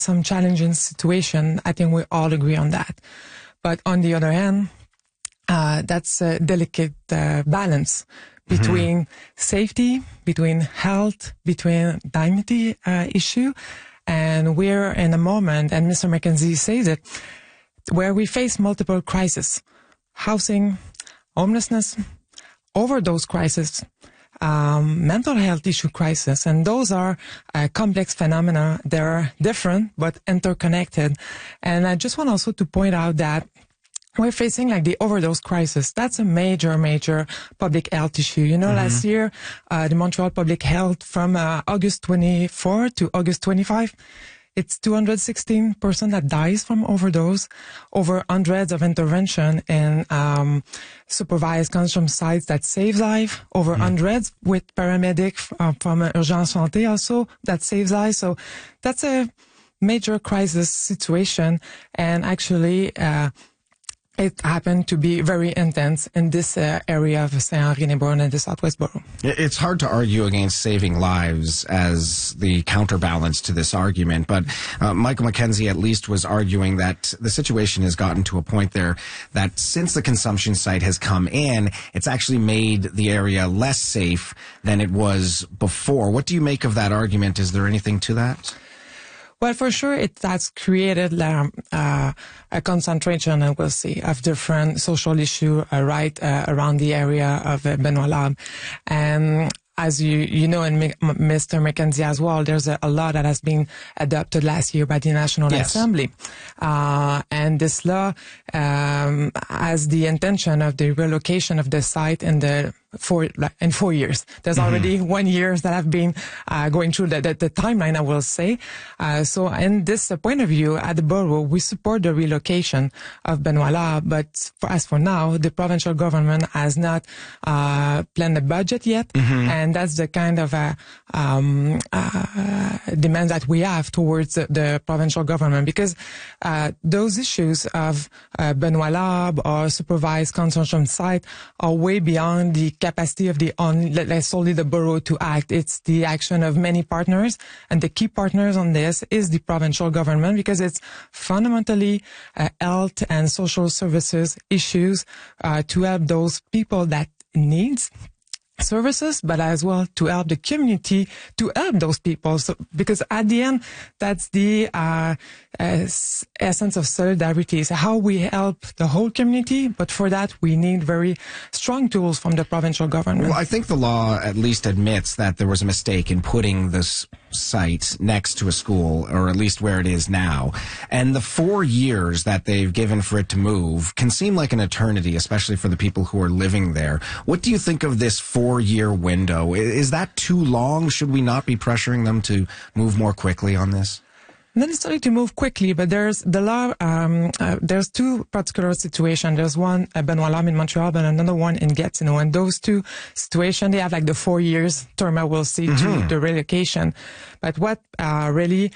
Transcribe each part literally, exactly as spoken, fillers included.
some challenging situation. I think we all agree on that. But on the other hand, uh, that's a delicate uh, balance between mm-hmm. safety, between health, between dignity uh, issue. And we're in a moment, and Mister McKenzie says it, where we face multiple crises: housing, homelessness, overdose crisis, um, mental health issue crisis. And those are uh, complex phenomena. They're different, but interconnected. And I just want also to point out that we're facing like the overdose crisis. That's a major, major public health issue. You know, mm-hmm. last year, uh, the Montreal Public Health from uh, August twenty-fourth to August twenty-fifth, it's two hundred sixteen person that dies from overdose, over hundreds of intervention in um, supervised consumption sites that save life, over mm-hmm. hundreds with paramedic uh, from uh, Urgence Santé also that saves lives. So that's a major crisis situation, and actually uh, it happened to be very intense in this uh, area of Saint-Henri-les-Bournes and the Southwest Borough. It's hard to argue against saving lives as the counterbalance to this argument, but uh, Michael McKenzie at least was arguing that the situation has gotten to a point there that since the consumption site has come in, it's actually made the area less safe than it was before. What do you make of that argument? Is there anything to that? Well, for sure, it has created um, uh, a concentration, I will say, of different social issues uh, right uh, around the area of uh, Benoit Labre. And as you, you know, and Mister McKenzie as well, there's a, a law that has been adopted last year by the National yes. Assembly. Uh, and this law um, has the intention of the relocation of the site in the for in four years. There's mm-hmm. already one year that have been uh, going through the, the, the timeline, I will say. Uh, so in this uh, point of view, at the borough, we support the relocation of Benoit Labre, but for, as for now, the provincial government has not uh, planned a budget yet, mm-hmm. and that's the kind of uh, um, uh, demand that we have towards the, the provincial government, because uh, those issues of uh, Benoit Labre or supervised consumption site are way beyond the capacity of the on solely the borough to act. It's the action of many partners, and the key partners on this is the provincial government, because it's fundamentally uh, health and social services issues uh, to help those people that needs services, but as well to help the community to help those people. So, because at the end, that's the uh, essence of solidarity, is how we help the whole community. But for that, we need very strong tools from the provincial government. Well, I think the law at least admits that there was a mistake in putting this site next to a school, or at least where it is now. And the four years that they've given for it to move can seem like an eternity, especially for the people who are living there. What do you think of this four-year window? Is that too long? Should we not be pressuring them to move more quickly on this? Not necessarily to move quickly, but there's the law. Um, uh, there's two particular situations. There's one at Benoit Labre in Montreal, but another one in Gatineau. And those two situations, they have like the four years term, I will say, mm-hmm. to the relocation. But what uh, really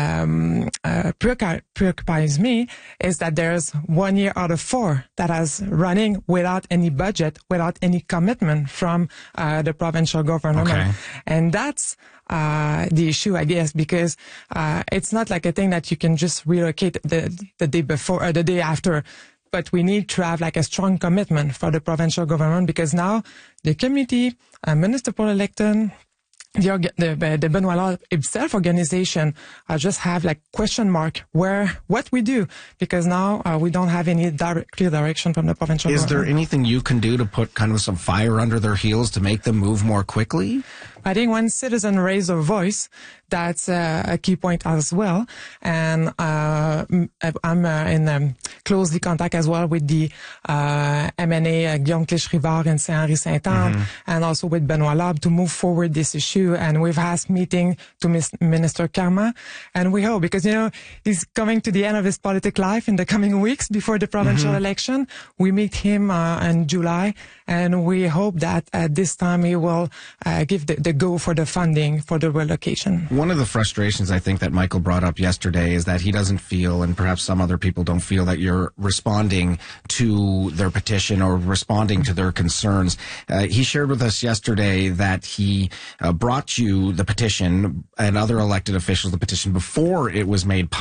um, uh, preoccupies me is that there's one year out of four that is running without any budget, without any commitment from uh, the provincial government, okay. and that's uh the issue, I guess, because uh it's not like a thing that you can just relocate the the day before or the day after. But we need to have like a strong commitment for the provincial government, because now the community, uh, municipal elected, the the, the Benoit Labre itself organization uh, just have like question mark where what we do, because now uh, we don't have any direct, clear direction from the provincial Is government. there anything you can do to put kind of some fire under their heels to make them move more quickly? I think when citizens raise their voice, that's uh, a key point as well. And uh, I'm uh, in um, closely contact as well with the uh, M N A uh, Guillaume Clich-Rivard and Saint-Henri-Saint-Anne, mm-hmm. and also with Benoit Labre to move forward this issue. And we've asked meeting to Miss Minister Carman, and we hope, because, you know, he's coming to the end of his political life in the coming weeks before the provincial mm-hmm. election. We meet him uh, in July, and we hope that at this time he will uh, give the, the go for the funding for the relocation. One of the frustrations I think that Michael brought up yesterday is that he doesn't feel, and perhaps some other people don't feel, that you're responding to their petition or responding to their concerns. Uh, he shared with us yesterday that he uh, brought you the petition and other elected officials the petition before it was made public.